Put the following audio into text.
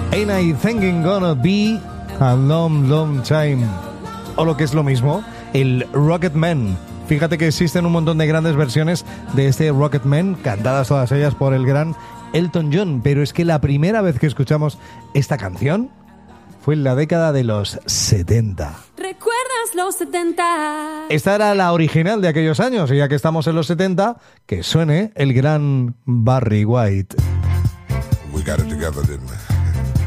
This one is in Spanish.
Ain't I Thinking Gonna Be a Long, Long Time. O lo que es lo mismo, el Rocketman. Fíjate que existen un montón de grandes versiones de este Rocketman, cantadas todas ellas por el gran Elton John, pero es que la primera vez que escuchamos esta canción fue en la década de los 70. ¿Recuerdas los 70? Esta era la original de aquellos años, y ya que estamos en los 70, que suene el gran Barry White. We got it together, didn't we?